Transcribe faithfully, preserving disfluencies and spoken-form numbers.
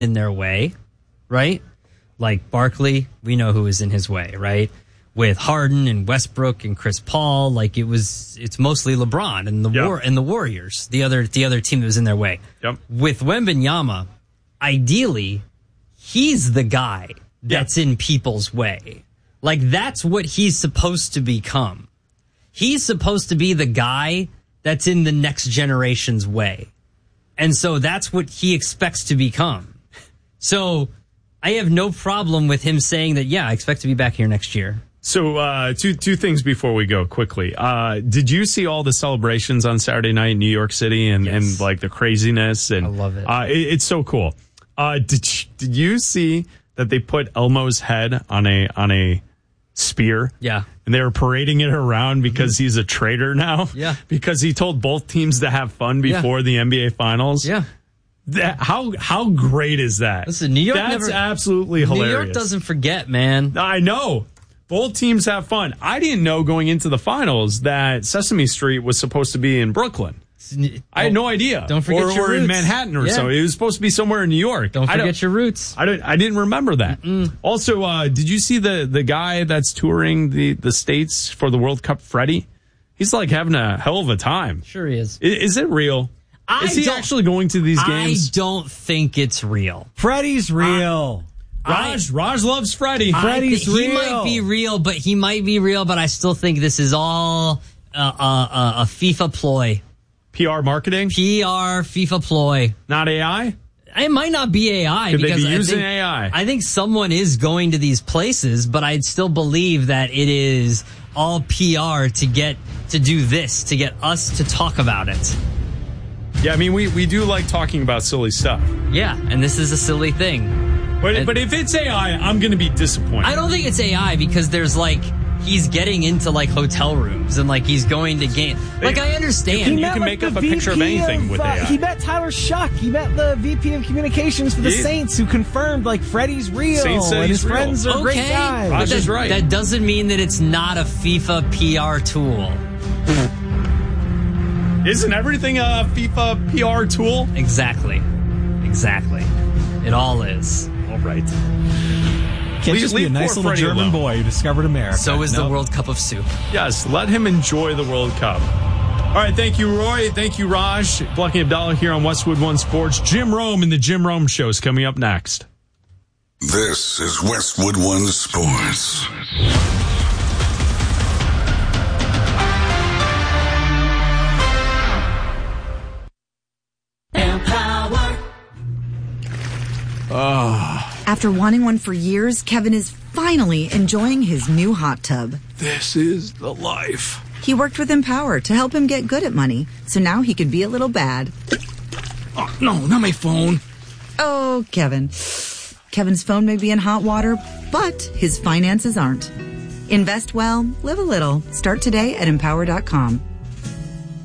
in their way, right? Like Barkley, we know who is in his way, right? With Harden and Westbrook and Chris Paul, like it was, it's mostly LeBron and the yep. war and the Warriors, the other the other team that was in their way. Yep. With Wembanyama, ideally, he's the guy that's yep. in people's way. Like that's what he's supposed to become. He's supposed to be the guy that's in the next generation's way. And so that's what he expects to become. So I have no problem with him saying that, yeah, I expect to be back here next year. So uh, two two things before we go quickly. Uh, did you see all the celebrations on Saturday night in New York City and, yes. and like the craziness? And I love it. Uh, it it's so cool. Uh, did you, did you see that they put Elmo's head on a on a spear? Yeah. And they were parading it around because mm-hmm. he's a traitor now. Yeah. Because he told both teams to have fun before yeah. the N B A Finals. Yeah. That, how how great is that? Listen, New York That's never, absolutely hilarious. New York doesn't forget, man. I know. Both teams have fun. I didn't know going into the finals that Sesame Street was supposed to be in Brooklyn. I had no idea. Don't forget or, your or roots. in Manhattan or yeah. so. It was supposed to be somewhere in New York. Don't forget don't, your roots. I don't. I didn't remember that. Mm-mm. Also, uh, did you see the the guy that's touring the the states for the World Cup, Freddie? He's like having a hell of a time. Sure he is. Is, is it real? I is he actually going to these games? I don't think it's real. Freddie's real. I, Raj, Raj loves Freddie. Freddie's th- real. He might be real, but he might be real, but I still think this is all uh, uh, uh, a FIFA ploy. P R marketing? P R, FIFA ploy. Not A I? It might not be A I. Could because they be using I think, A I? I think someone is going to these places, but I'd still believe that it is all P R to get to do this, to get us to talk about it. Yeah, I mean, we, we do like talking about silly stuff. Yeah, and this is a silly thing. But and, but if it's A I, I'm going to be disappointed. I don't think it's A I because there's like, he's getting into like hotel rooms and like he's going to game. Like I understand. You can like make up a picture of anything of, with uh, A I. He met Tyler Shuck. He met the V P of communications for the yeah. Saints who confirmed like Freddie's real. Saints said and he's his real. friends are okay, great guys. But Raj that, is right. That doesn't mean that it's not a FIFA P R tool. Isn't everything a FIFA P R tool? Exactly. Exactly. It all is. All right. Can't just be a nice little Freddie German alone. boy who discovered America. So is nope. the World Cup of soup. Yes, let him enjoy the World Cup. All right, thank you, Roy. Thank you, Raj. Blocking Abdallah here on Westwood One Sports. Jim Rome and the Jim Rome Show is coming up next. This is Westwood One Sports. Empower. Oh. After wanting one for years, Kevin is finally enjoying his new hot tub. This is the life. He worked with Empower to help him get good at money, so now he could be a little bad. Oh, no, not my phone. Oh, Kevin. Kevin's phone may be in hot water, but his finances aren't. Invest well, live a little. Start today at empower dot com.